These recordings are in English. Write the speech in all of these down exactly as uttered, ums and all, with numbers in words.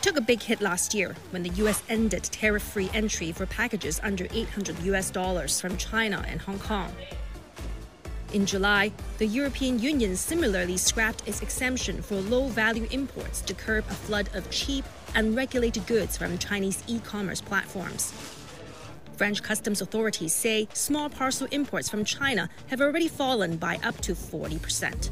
took a big hit last year when the U S ended tariff-free entry for packages under eight hundred U S dollars from China and Hong Kong. In July, the European Union similarly scrapped its exemption for low-value imports to curb a flood of cheap, unregulated goods from Chinese e-commerce platforms. French customs authorities say small parcel imports from China have already fallen by up to forty percent.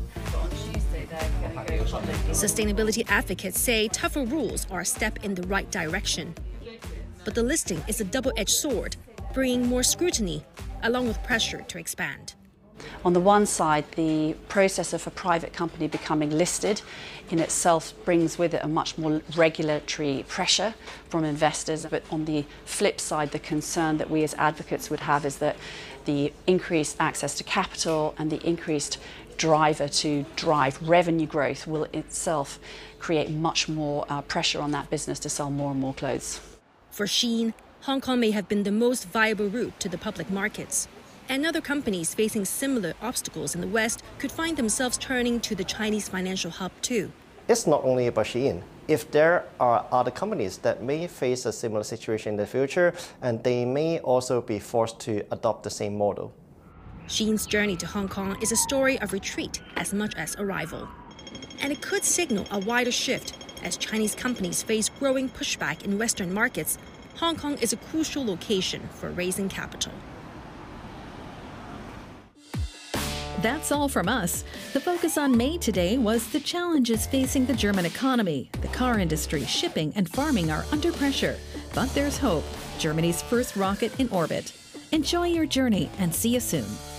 Sustainability advocates say tougher rules are a step in the right direction. But the listing is a double-edged sword, bringing more scrutiny, along with pressure to expand. On the one side, the process of a private company becoming listed in itself brings with it a much more regulatory pressure from investors. But on the flip side, the concern that we as advocates would have is that the increased access to capital and the increased driver to drive revenue growth will itself create much more uh, pressure on that business to sell more and more clothes. For Shein, Hong Kong may have been the most viable route to the public markets. And other companies facing similar obstacles in the West could find themselves turning to the Chinese financial hub too. It's not only about Shein. If there are other companies that may face a similar situation in the future, and they may also be forced to adopt the same model. Shein's journey to Hong Kong is a story of retreat as much as arrival. And it could signal a wider shift as Chinese companies face growing pushback in Western markets. Hong Kong is a crucial location for raising capital. That's all from us. The focus on May today was the challenges facing the German economy. The car industry, shipping, and farming are under pressure. But there's hope. Germany's first rocket in orbit. Enjoy your journey and see you soon.